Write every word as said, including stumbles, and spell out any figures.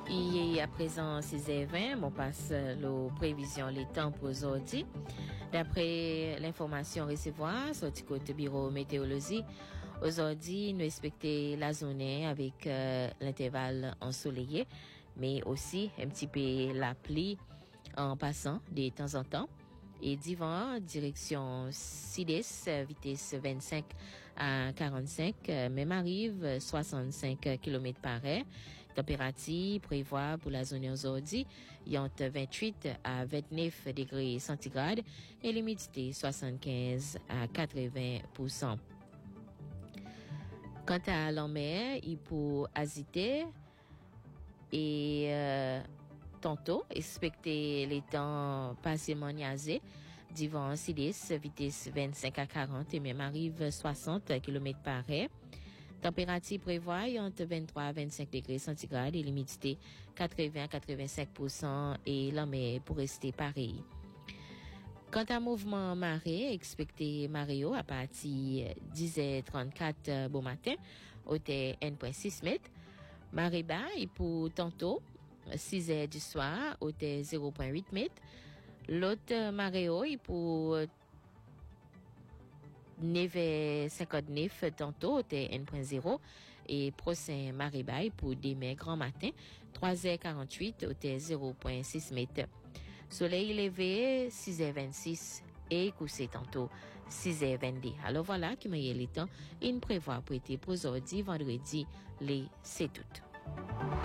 Et à présent, six heures vingt, on passe la prévision les temps pour aujourd'hui. D'après l'information recevoir, sorti côté bureau météorologie, aujourd'hui, nous expectons la journée avec euh, l'intervalle ensoleillé, mais aussi un petit peu la pluie en passant de temps en temps. Et divan, direction sud-est, vitesse vingt-cinq à quarante-cinq, même arrive soixante-cinq kilomètres par heure. Température prévoit pour la zone aujourd'hui, entre vingt-huit à vingt-neuf degrés centigrades et l'humidité soixante-quinze à quatre-vingts pour cent. Quant à la mer, il peut agiter et euh, tantôt expecter les temps partiellement nuageux. Divan sud-est, vitesse vingt-cinq à quarante et même arrive soixante kilomètres par heure. Température prévoit entre vingt-trois à vingt-cinq degrés centigrades et l'humidité quatre-vingts à quatre-vingt-cinq pour cent et la mer pour rester pareil. Quant à mouvement marée, expecté marée à partir dix heures trente-quatre bon matin, hauteur un virgule six mètres. Marée bas et pour tantôt six heures du soir, hauteur zéro virgule huit mètres. L'autre marée est pour neuf heures cinquante-neuf tantôt, hauteur un virgule zéro. Et prochain marée bas pour demain grand matin, trois heures quarante-huit, hauteur zéro virgule six mètres. Soleil levé, six heures vingt-six et couché tantôt, six heures vingt-deux. Alors voilà qui m'a y est le temps. Il prévoit pour être pour aujourd'hui, vendredi, les c'est tout.